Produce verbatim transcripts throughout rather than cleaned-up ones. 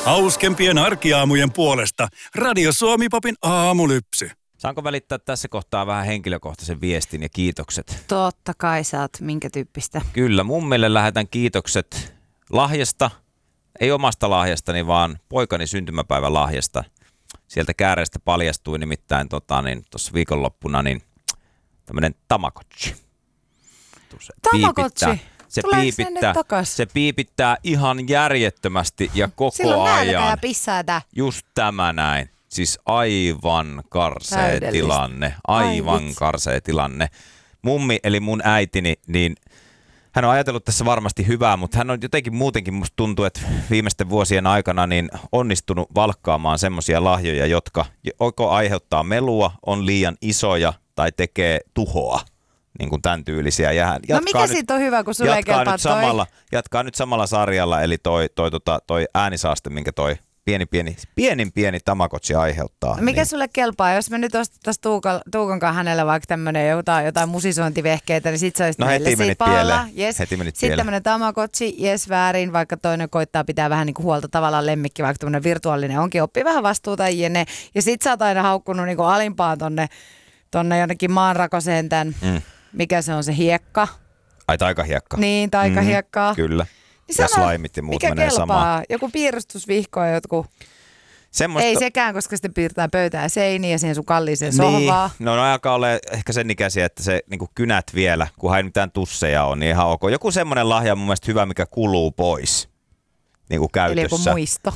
Hauskempien arkiaamujen puolesta Radio Suomi Popin aamulypsy. Saanko välittää tässä kohtaa vähän henkilökohtaisen viestin ja kiitokset? Totta kai saat. Minkä tyyppistä? Kyllä, mummille lähetän kiitokset lahjasta. Ei omasta lahjastani, vaan poikani syntymäpäivän lahjasta. Sieltä kääreestä paljastui nimittäin tuossa niin, viikonloppuna niin, tämmöinen Tamagotchi. Se Tamagotchi? Se Tuleeko piipittää, takas? se piipittää ihan järjettömästi ja koko Silloin ajan. nälkä ja pissaata. Just tämä näin. Siis aivan karsea Täydellistä. tilanne. Aivan Ai karsea tilanne. Mummi eli mun äitini, niin hän on ajatellut tässä varmasti hyvää, mutta hän on jotenkin muutenkin, musta tuntuu, että viimeisten vuosien aikana niin onnistunut valkkaamaan semmoisia lahjoja, jotka joko aiheuttaa melua, on liian isoja tai tekee tuhoa. Niin kuin tämän tyylisiä. Ja hän no mikä nyt, siitä on hyvä, kun sulle ei kelpaa toi? Samalla, jatkaa nyt samalla sarjalla, eli toi, toi, toi, toi äänisaaste, minkä toi pieni, pieni, pienin pieni Tamagotchi aiheuttaa. No mikä niin. sulle kelpaa? Jos me nyt ostettaisiin Tuukan, Tuukankaan hänellä vaikka tämmöinen jotain, jotain musisointivehkeitä, niin sit se olisi no meille heti menit palla. Yes. Heti menit Sitten tämmöinen Tamagotchi, jes väärin, vaikka toinen koittaa pitää vähän niin kuin huolta tavallaan lemmikki, vaikka tämmöinen virtuaalinen onkin, oppii vähän vastuuta jne. Ja sit sä oot aina haukkunut niin kuin alimpaan tonne, tonne jonnekin maanrakoseen tämän, mm. mikä se on se hiekka. Ai taikahiekka. Niin, taikahiekkaa. Mm, kyllä. Niin ja sano, slaimit ja muut mikä menee kelpaa? samaan. Joku piirustusvihko ja jotkut. Semmosta... Ei sekään, koska sitten piirtää pöytää seiniä ja siihen sun kalliiseen niin. sohvaan. No ne alkaa olla ehkä sen ikäisiä, että se niin kynät vielä, kun ei mitään tusseja on, niin ihan ok. Joku semmoinen lahja on mun mielestä hyvä, mikä kuluu pois niin kuin käytössä. Eli joku muisto.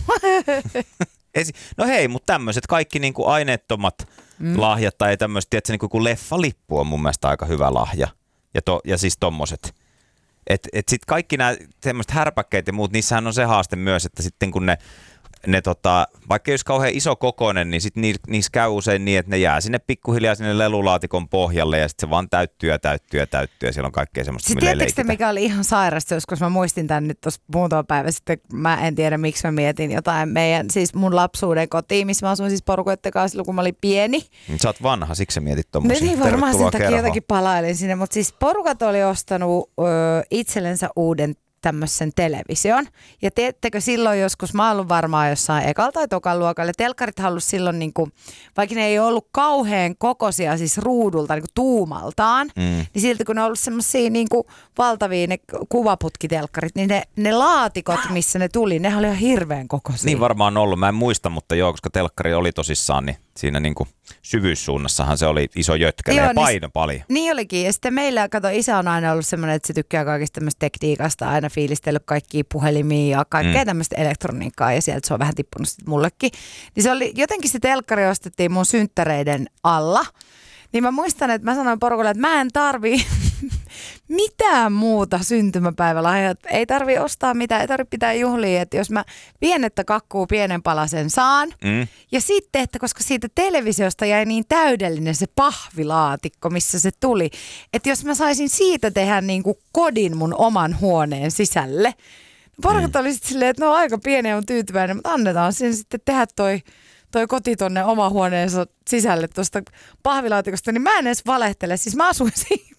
No hei, mutta tämmöiset kaikki niin kuin aineettomat mm. lahjat tai tämmöiset, tiedätkö, niin kuin leffalippu on mun mielestä aika hyvä lahja. Ja, to, ja siis tommoset. Että et sitten kaikki nämä semmoiset härpäkkeet ja muut, niissähän on se haaste myös, että sitten kun ne, ne tota, vaikka ei olisi kauhean iso kokoinen, niin sitten ni, niissä käy usein niin, että ne jää sinne pikkuhiljaa sinne lelulaatikon pohjalle ja sitten se vaan täyttyy ja täyttyy ja täyttyy ja siellä on kaikkea semmoista, siis millä ei leikitä. Mikä oli ihan sairasta, joskus mä muistin tämän nyt tuossa muutama päivä sitten, mä en tiedä miksi mä mietin jotain meidän, siis mun lapsuuden kotiin, missä mä asuin siis porukoitten kanssa silloin, kun mä olin pieni. Sä oot vanha, siksi sä mietit tommosia. Niin varmaan sen takia kerhoon. jotenkin palailin sinne, mutta siis porukat oli ostanut ö, itsellensä uuden tämmöisen television. Ja teettekö silloin joskus, mä oon ollut varmaan jossain ekalla tai tokan luokalla, telkkarit halus silloin, niin kuin, vaikka ne ei ollut kauhean kokoisia siis ruudulta niin kuin tuumaltaan, mm. niin silti kun ne on ollut semmoisia niin kuin valtavia ne kuvaputkitelkkarit, niin ne, ne laatikot, missä ne tuli, ne oli ihan hirveän kokoisia. Niin varmaan on ollut, mä en muista, mutta joo, koska telkkari oli tosissaan, niin siinä niin kuin syvyyssuunnassahan se oli iso jötkäle ja paino niin, paljon. Niin olikin. Ja sitten meillä, kato, isä on aina ollut semmoinen, että se tykkää kaikista tämmöistä tekniikasta, aina fiilistellyt kaikkia puhelimia ja kaikkea mm. tämmöistä elektroniikkaa ja sieltä se on vähän tippunut sitten mullekin. Niin se oli, jotenkin se telkkari ostettiin mun synttäreiden alla. Niin mä muistan, että mä sanoin porukalle, että mä en tarvii mitään muuta syntymäpäivälahjaa. Ei tarvi ostaa mitään, ei tarvi pitää juhlia. Että jos mä pienettä kakkuu pienen palasen saan. Mm. Ja sitten, että koska siitä televisiosta jäi niin täydellinen se pahvilaatikko, missä se tuli. Että jos mä saisin siitä tehdä niin kuin kodin mun oman huoneen sisälle. Porukat mm. oli sitten silleen, että no aika pieni on tyytyväinen, mutta annetaan sen sitten tehdä toi... toi koti tonne oma huoneensa sisälle tuosta pahvilaatikosta, niin mä en edes valehtele. Siis mä asuin siinä,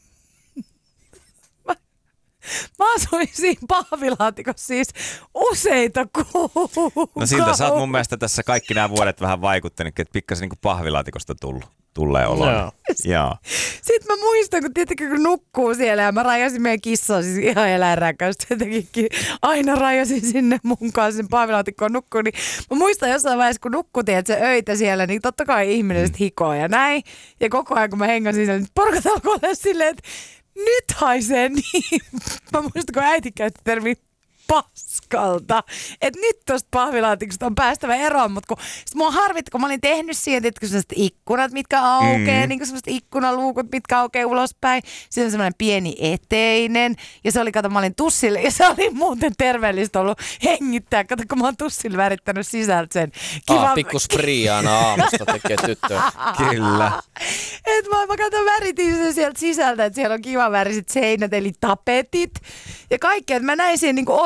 mä, mä asuin siinä pahvilaatikossa siis useita kuukausia. No siltä sä oot mun mielestä tässä kaikki nämä vuodet vähän vaikuttanut, että pikkasen niin kuin pahvilaatikosta tullut. Tulee oloon. Joo. Joo. Sitten mä muistan, kun tietenkin kun nukkuu siellä ja mä rajasin meidän kissaa siis ihan eläinräkäystä. Jotenkin aina rajasin sinne mun kanssa sen pahvilaatikkoon nukkuun. Niin mä muistan jossain vaiheessa, kun nukkuttiin, että se öitä siellä, niin totta kai ihminen sitten hikoo ja näin. Ja koko ajan kun mä hengasin siellä, niin porukat alkoi olla silleen, että nyt haisee niin. Mä muistan, kun äiti käytti termiä paskalta. Että nyt tosta pahvilaatikosta on päästävä eroon, mutta kun sit mua harvitti, kun mä olin tehnyt siihen, että sellaiset ikkunat, mitkä aukeaa, mm. niin kuin sellaiset ikkunaluukut, mitkä aukeaa ulospäin. Siinä on semmoinen pieni eteinen. Ja se oli, kato, mä olin tussille, ja se oli muuten terveellistä ollut hengittää. Kato, kun mä oon tussille värittänyt sisältä sen. Kiva... Ah, pikku spriiana aamusta tekee tyttöä. Kyllä. Et mä, mä kato, väritin sen sieltä sisältä, että siellä on kiva väriset seinät, eli tapetit. Ja kaikki, että mä näin siihen niin kuin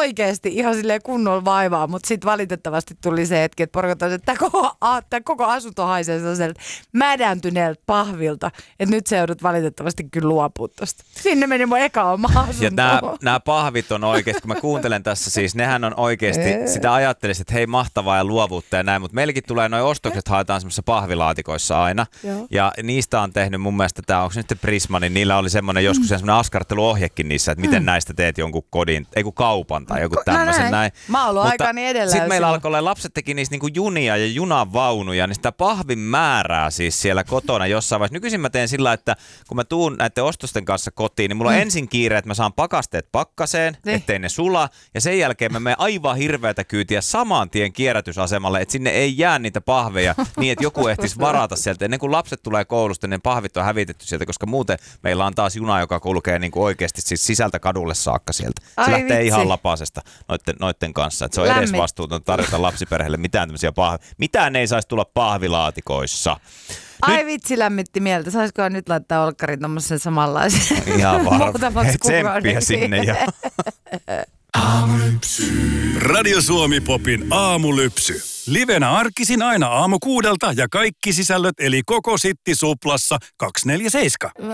oikeasti ihan silleen kunnolla vaivaa, mutta sitten valitettavasti tuli se hetki, että porukat on, että tämä koko, tämä koko asunto haisee sellaiselta mädäntyneeltä pahvilta, että nyt se joudut valitettavasti kyllä luopua tosta. Sinne meni mun eka oma asunto. Ja nämä, nämä pahvit on oikeasti, kun mä kuuntelen tässä siis, nehän on oikeasti, sitä ajattelisin, että hei mahtavaa ja luovuutta ja näin, mutta meilläkin tulee noi ostokset, haetaan semmoisissa pahvilaatikoissa aina. Joo. Ja niistä on tehnyt mun mielestä, tämä onko se nyt Prisma, niin niillä oli semmoinen joskus mm. semmoinen askarteluohjekin niissä, että miten mm. näistä teet jonkun kodin, ei kun kaupan tai joku tämmöisen no näin. Mä oon ollut aikani edellä. Sitten meillä alkoi olla, lapset teki niistä niinku junia ja junavaunuja, niin sitä pahvin määrää siis siellä kotona jossain vaiheessa. Nykyisin mä teen sillä, että kun mä tuun näiden ostosten kanssa kotiin, niin mulla on mm. ensin kiire, että mä saan pakasteet pakkaseen, niin. ettei ne sula. Ja sen jälkeen mä menen aivan hirveätä kyytiä saman tien kierrätysasemalle, että sinne ei jää niitä pahveja niin, että joku ehtisi varata sieltä. Ennen kuin lapset tulee koulusta, niin pahvit on hävitetty sieltä, koska muuten meillä on taas juna, joka kulkee niin kuin oikeasti siis sisältä kadulle saakka sieltä. Se Ai lähtee vitsi. ihan lapasesta noitten, noitten kanssa. Että se on Lämmit. edes vastuuton tarjota lapsiperheelle mitään tämmöisiä pahvia. Mitään ei saisi tulla pahvilaatikoissa. Ai nyt... vitsi, lämmitti mieltä. Saisiko nyt laittaa olkkarin tommosen samanlaisen? Ihan varmaan. Tsemppiä sinne jo. Aamulypsy. Radio Suomi Popin aamulypsy. Livenä arkisin aina aamu kuudelta ja kaikki sisällöt eli koko Sitti Suplassa kaksikymmentäneljä seitsemän.